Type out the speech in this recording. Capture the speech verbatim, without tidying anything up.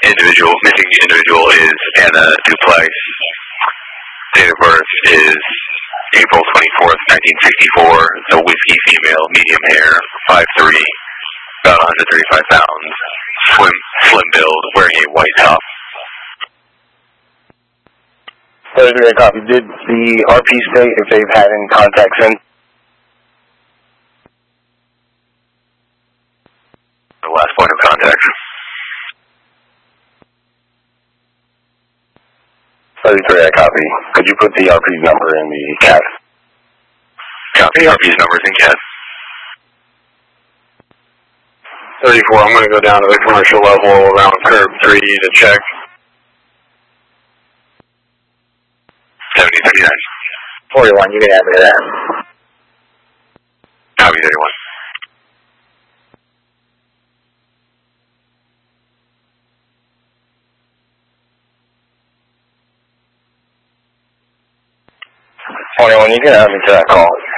individual, missing individual is Anna Duplex. Date of birth is April twenty-fourth, nineteen sixty-four. It's a whiskey female, medium hair, five three, about one hundred thirty-five pounds, slim, slim build, wearing a white top. thirty-three, copy. Did the R P state if they've had any contact since? The last point of contact. thirty-three, I copy. Could you put the R P's number in the C A D? Copy, R P's number is in C A D. thirty-four, I'm going to go down to the commercial level around curb three to check. seventy thirty-nine. forty-one, you can add me to that. Copy, thirty-one. twenty-one, you can add me to that call.